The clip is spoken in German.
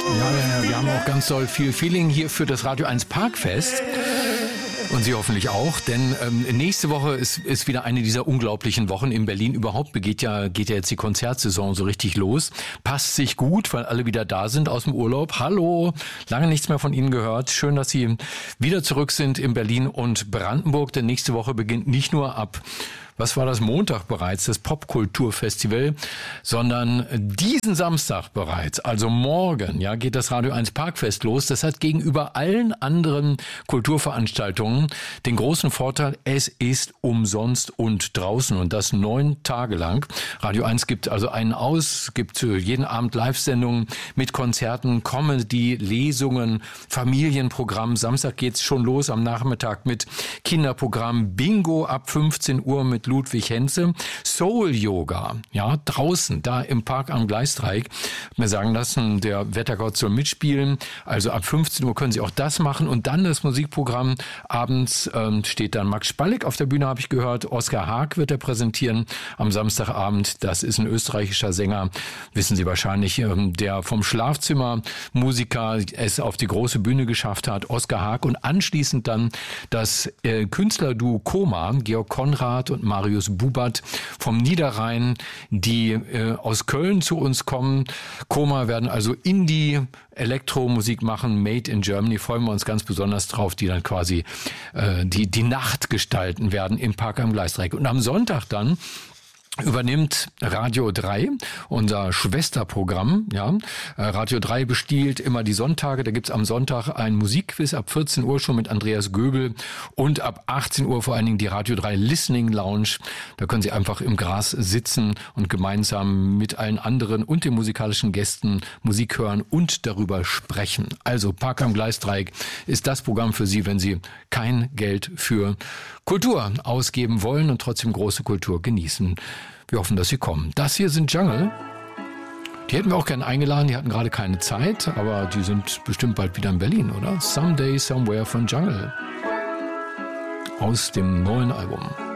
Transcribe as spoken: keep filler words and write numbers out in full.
Ja, ja, ja, wir haben auch ganz doll viel Feeling hier für das Radio eins Parkfest. Und Sie hoffentlich auch, denn ähm, nächste Woche ist, ist wieder eine dieser unglaublichen Wochen in Berlin. Überhaupt geht ja, geht ja jetzt die Konzertsaison so richtig los. Passt sich gut, weil alle wieder da sind aus dem Urlaub. Hallo, lange nichts mehr von Ihnen gehört. Schön, dass Sie wieder zurück sind in Berlin und Brandenburg, denn nächste Woche beginnt nicht nur ab, was war das, Montag bereits, das Popkulturfestival, sondern diesen Samstag bereits, also morgen, ja, geht das Radio eins Parkfest los. Das hat gegenüber allen anderen Kulturveranstaltungen den großen Vorteil, es ist umsonst und draußen und das neun Tage lang. Radio eins gibt also einen aus, gibt jeden Abend Live-Sendungen mit Konzerten, Comedy, Lesungen, Familienprogramm. Samstag geht's schon los am Nachmittag mit Kinderprogramm, Bingo ab fünfzehn Uhr mit Ludwig Henze, Soul Yoga, ja, draußen, da im Park am Gleisdreieck. Mir sagen lassen, der Wettergott soll mitspielen, also ab fünfzehn Uhr können Sie auch das machen und dann das Musikprogramm. Abends ähm, steht dann Max Spalleck auf der Bühne, habe ich gehört. Oskar Haag wird er präsentieren am Samstagabend. Das ist ein österreichischer Sänger, wissen Sie wahrscheinlich, ähm, der vom Schlafzimmermusiker es auf die große Bühne geschafft hat, Oskar Haag. Und anschließend dann das äh, Künstlerduo Koma, Georg Konrad und Marius Bubert vom Niederrhein, die äh, aus Köln zu uns kommen. Koma werden also Indie Elektromusik machen, Made in Germany. Freuen wir uns ganz besonders drauf, die dann quasi äh, die die Nacht gestalten werden im Park am Gleisdreieck. Und am Sonntag dann übernimmt Radio drei, unser Schwesterprogramm, ja. Radio drei bestiehlt immer die Sonntage. Da gibt's am Sonntag ein Musikquiz ab vierzehn Uhr schon mit Andreas Göbel und ab achtzehn Uhr vor allen Dingen die Radio drei Listening Lounge. Da können Sie einfach im Gras sitzen und gemeinsam mit allen anderen und den musikalischen Gästen Musik hören und darüber sprechen. Also Park am Gleisdreieck ist das Programm für Sie, wenn Sie kein Geld für Kultur ausgeben wollen und trotzdem große Kultur genießen. Wir hoffen, dass Sie kommen. Das hier sind Jungle. Die hätten wir auch gerne eingeladen, die hatten gerade keine Zeit, aber die sind bestimmt bald wieder in Berlin, oder? Someday, Somewhere von Jungle. Aus dem neuen Album.